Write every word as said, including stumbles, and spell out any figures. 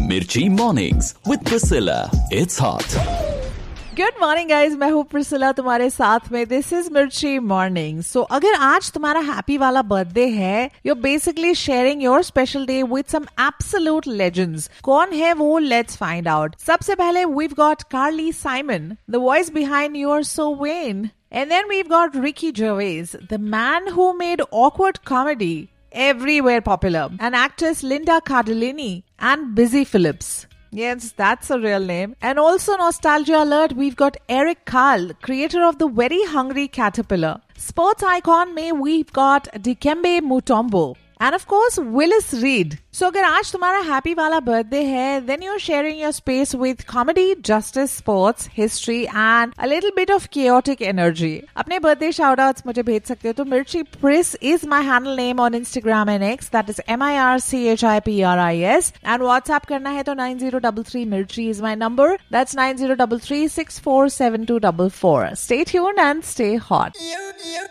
Mirchi Mornings with Priscilla. It's hot. Good morning guys, मैं हूँ Priscilla तुम्हारे साथ में. दिस इज मिर्ची मॉर्निंग. सो अगर आज तुम्हारा हैप्पी वाला बर्थडे है, you are basically sharing your special day with some absolute legends. कौन है वो? Let's find out. सबसे पहले we've got कार्ली Simon, the voice behind you are so when. And then we've got Ricky Gervais, the man who made awkward comedy everywhere popular, and actress Linda Cardellini and Busy Phillips. Yes, that's a real name. And also nostalgia alert, we've got Eric Carle, creator of the Very Hungry Caterpillar. Sports icon में we've got Dikembe Mutombo. And of course, Willis Reed. So अगर आज तुम्हारा happy वाला birthday है, then you're sharing your space with comedy, justice, sports, history and a little bit of chaotic energy. अपने birthday shoutouts मुझे भेज सकते हो तो Mirchi Pris is my handle name on Instagram and X. That is M I R C H I P R I S. And WhatsApp करना है तो nine zero three three Mirchi is my number. That's nine zero three three six four seven two four four. Stay tuned and stay hot.